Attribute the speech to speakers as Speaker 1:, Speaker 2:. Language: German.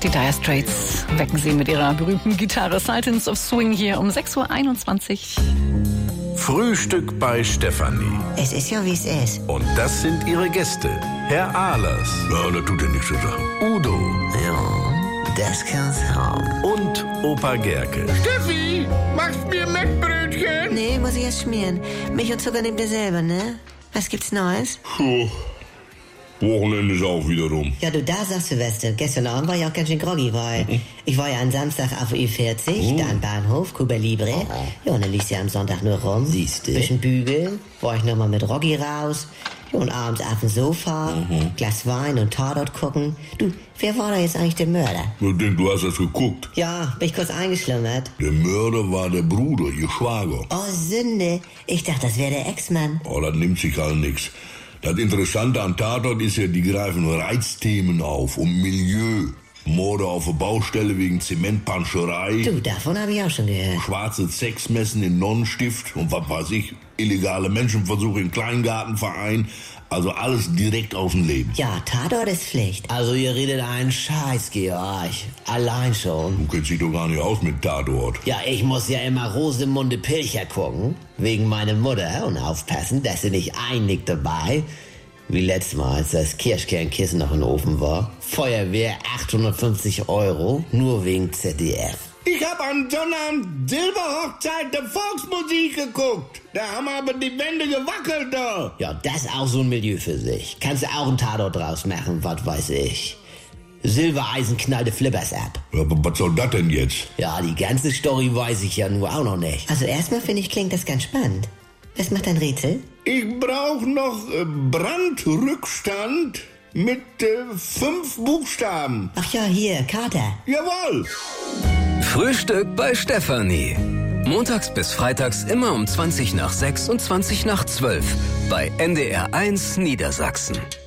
Speaker 1: Die Dire Straits wecken Sie mit ihrer berühmten Gitarre Sultans of Swing hier um 6:21 Uhr.
Speaker 2: Frühstück bei Stefanie.
Speaker 3: Es ist ja, wie es ist.
Speaker 2: Und das sind ihre Gäste. Herr Ahlers.
Speaker 4: Ja, das tut ja nichts zu sagen.
Speaker 2: Udo.
Speaker 3: Ja, das kann's haben.
Speaker 2: Und Opa Gerke.
Speaker 4: Steffi, machst mir Mettbrötchen?
Speaker 3: Nee, muss ich erst schmieren. Milch und Zucker nehmt ihr selber, ne? Was gibt's Neues?
Speaker 4: Puh. Wochenende ist auch wieder rum.
Speaker 3: Ja, du, da sagst du, Weste. Gestern Abend war ich auch ganz schön groggy, weil ich war ja am Samstag auf Ü40, da am Bahnhof, Cuba Libre. Ja, und dann liegst du ja am Sonntag nur rum.
Speaker 5: Siehste.
Speaker 3: Bisschen bügeln, war ich nochmal mit Roggi raus. Ja, und abends auf dem Sofa, Glas Wein und Tatort gucken. Du, wer war da jetzt eigentlich der Mörder?
Speaker 4: Ich denke, du hast das geguckt.
Speaker 3: Ja, bin ich kurz eingeschlummert.
Speaker 4: Der Mörder war der Bruder, ihr Schwager.
Speaker 3: Oh, Sünde. Ich dachte, das wäre der Ex-Mann.
Speaker 4: Oh, das nimmt sich halt nix. Das Interessante an Tatort ist ja, die greifen Reizthemen auf, um Milieu. Morde auf der Baustelle wegen Zementpanscherei.
Speaker 3: Du, davon habe ich auch schon gehört.
Speaker 4: Schwarze Sexmessen in Nonnenstift und was weiß ich, illegale Menschenversuche im Kleingartenverein. Also alles direkt aus dem Leben.
Speaker 3: Ja, Tatort ist Pflicht.
Speaker 5: Also ihr redet einen Scheiß, Georg. Allein schon.
Speaker 4: Du kennst dich doch gar nicht aus mit Tatort.
Speaker 5: Ja, ich muss ja immer Rosemunde Pilcher gucken. Wegen meiner Mutter und aufpassen, dass sie nicht einnickt dabei. Wie letztes Mal, als das Kirschkernkissen noch in den Ofen war. Feuerwehr 850 €, nur wegen ZDF.
Speaker 4: Ich hab an Sonnabend Silberhochzeit der Volksmusik geguckt. Da haben aber die Wände gewackelt da.
Speaker 5: Ja, das ist auch so ein Milieu für sich. Kannst du auch einen Tatort draus machen, was weiß ich. Silbereisen knallte Flippers ab.
Speaker 4: Ja, aber was soll das denn jetzt?
Speaker 5: Ja, die ganze Story weiß ich ja nur auch noch nicht.
Speaker 3: Also erstmal finde ich, klingt das ganz spannend. Was macht dein Rätsel?
Speaker 4: Ich brauch noch Brandrückstand mit 5 Buchstaben.
Speaker 3: Ach ja, hier, Kater.
Speaker 4: Jawohl.
Speaker 6: Frühstück bei Stefanie. Montags bis freitags immer um 20 nach 6 und 20 nach 12 bei NDR 1 Niedersachsen.